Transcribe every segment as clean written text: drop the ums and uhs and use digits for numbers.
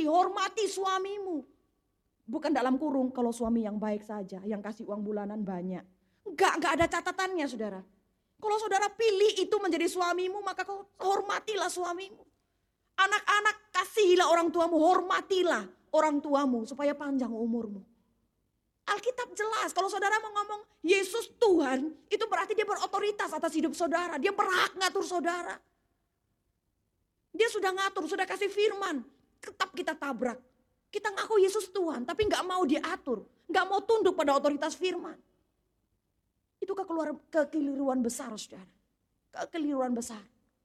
hormati suamimu. Bukan dalam kurung kalau suami yang baik saja, yang kasih uang bulanan banyak. Enggak ada catatannya saudara. Kalau saudara pilih itu menjadi suamimu, maka kau hormatilah suamimu. Anak-anak, kasihilah orang tuamu, hormatilah orang tuamu supaya panjang umurmu. Alkitab jelas, kalau saudara mau ngomong Yesus Tuhan, itu berarti dia berotoritas atas hidup saudara. Dia berhak ngatur saudara. Dia sudah ngatur, sudah kasih firman. Tetap kita tabrak. Kita ngaku Yesus Tuhan, tapi gak mau diatur. Gak mau tunduk pada otoritas firman. Itu kekeliruan besar, saudara. Kekeliruan besar.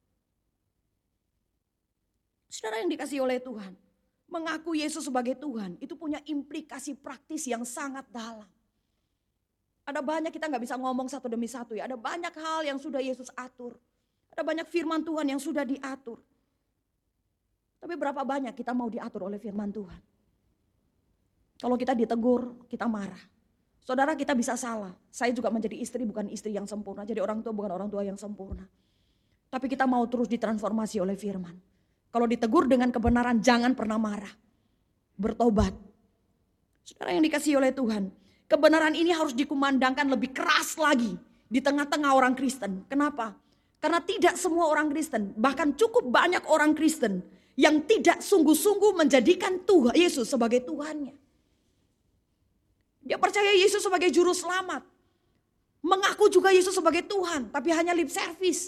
Saudara yang dikasihi oleh Tuhan, mengaku Yesus sebagai Tuhan, itu punya implikasi praktis yang sangat dalam. Ada banyak, kita gak bisa ngomong satu demi satu ya. Ada banyak hal yang sudah Yesus atur. Ada banyak firman Tuhan yang sudah diatur. Tapi berapa banyak kita mau diatur oleh firman Tuhan? Kalau kita ditegur, kita marah. Saudara, kita bisa salah. Saya juga menjadi istri, bukan istri yang sempurna. Jadi orang tua, bukan orang tua yang sempurna. Tapi kita mau terus ditransformasi oleh firman. Kalau ditegur dengan kebenaran, jangan pernah marah. Bertobat. Saudara yang dikasihi oleh Tuhan, kebenaran ini harus dikumandangkan lebih keras lagi di tengah-tengah orang Kristen. Kenapa? Karena tidak semua orang Kristen, bahkan cukup banyak orang Kristen yang tidak sungguh-sungguh menjadikan Tuhan Yesus sebagai Tuhannya. Dia percaya Yesus sebagai juru selamat. Mengaku juga Yesus sebagai Tuhan, tapi hanya lip service.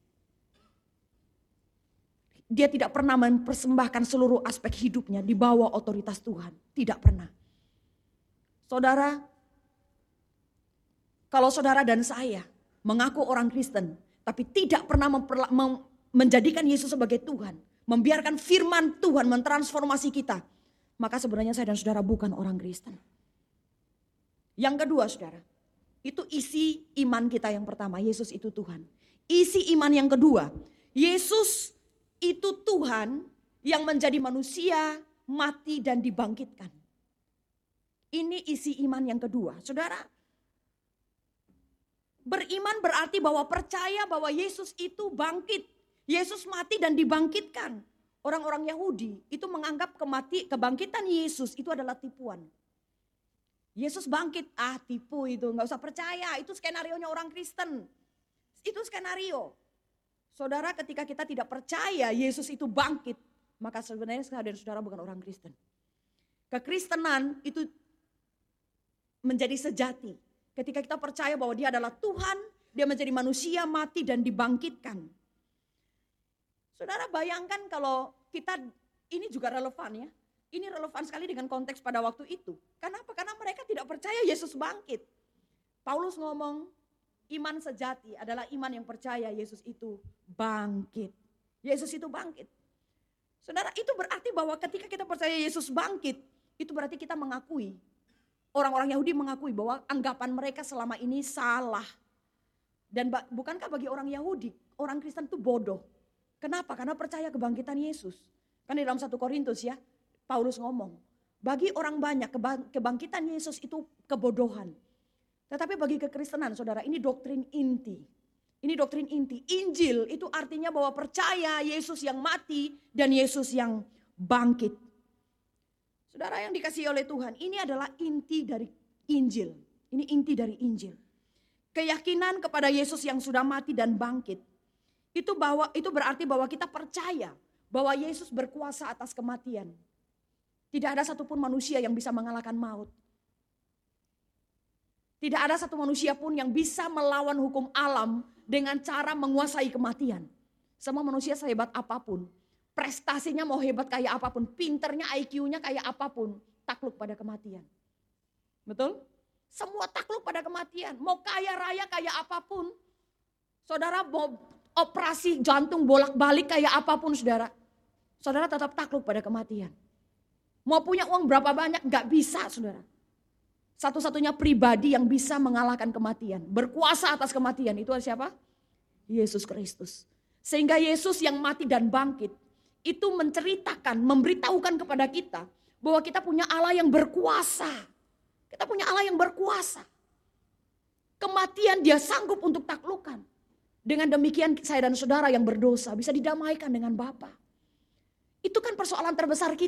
Dia tidak pernah mempersembahkan seluruh aspek hidupnya di bawah otoritas Tuhan. Tidak pernah. Saudara, kalau saudara dan saya mengaku orang Kristen, tapi tidak pernah menjadikan Yesus sebagai Tuhan, membiarkan firman Tuhan mentransformasi kita, maka sebenarnya saya dan saudara bukan orang Kristen. Yang kedua saudara, itu isi iman kita yang pertama, Yesus itu Tuhan. Isi iman yang kedua, Yesus itu Tuhan yang menjadi manusia, mati dan dibangkitkan. Ini isi iman yang kedua. Saudara, beriman berarti bahwa percaya bahwa Yesus itu bangkit. Yesus mati dan dibangkitkan. Orang-orang Yahudi itu menganggap kebangkitan Yesus itu adalah tipuan. Yesus bangkit, tipu itu, gak usah percaya, itu skenarionya orang Kristen. Itu skenario. Saudara, ketika kita tidak percaya Yesus itu bangkit, maka sebenarnya saudara bukan orang Kristen. Kekristenan itu menjadi sejati. Ketika kita percaya bahwa dia adalah Tuhan, dia menjadi manusia, mati dan dibangkitkan. Saudara bayangkan kalau kita, ini juga relevan ya. Ini relevan sekali dengan konteks pada waktu itu. Kenapa? Karena mereka tidak percaya Yesus bangkit. Paulus ngomong, iman sejati adalah iman yang percaya Yesus itu bangkit. Yesus itu bangkit. Saudara, itu berarti bahwa ketika kita percaya Yesus bangkit, itu berarti kita mengakui. Orang-orang Yahudi mengakui bahwa anggapan mereka selama ini salah. Dan bukankah bagi orang Yahudi, orang Kristen itu bodoh. Kenapa? Karena percaya kebangkitan Yesus. Kan di dalam 1 Korintus ya, Paulus ngomong, bagi orang banyak kebangkitan Yesus itu kebodohan. Tetapi bagi kekristenan saudara, ini doktrin inti. Ini doktrin inti. Injil itu artinya bahwa percaya Yesus yang mati dan Yesus yang bangkit. Saudara yang dikasihi oleh Tuhan, ini adalah inti dari Injil. Ini inti dari Injil. Keyakinan kepada Yesus yang sudah mati dan bangkit. Itu berarti bahwa kita percaya bahwa Yesus berkuasa atas kematian. Tidak ada satupun manusia yang bisa mengalahkan maut. Tidak ada satu manusia pun yang bisa melawan hukum alam dengan cara menguasai kematian. Semua manusia sehebat apapun, prestasinya mau hebat kayak apapun, pinternya IQ-nya kayak apapun, takluk pada kematian. Betul? Semua takluk pada kematian. Mau kaya raya kayak apapun, saudara mau operasi jantung bolak-balik kayak apapun saudara, saudara tetap takluk pada kematian. Mau punya uang berapa banyak, gak bisa saudara. Satu-satunya pribadi yang bisa mengalahkan kematian, berkuasa atas kematian, itu siapa? Yesus Kristus. Sehingga Yesus yang mati dan bangkit, itu menceritakan, memberitahukan kepada kita, bahwa kita punya Allah yang berkuasa. Kita punya Allah yang berkuasa. Kematian dia sanggup untuk taklukkan. Dengan demikian saya dan saudara yang berdosa bisa didamaikan dengan Bapa. Itu kan persoalan terbesar kita.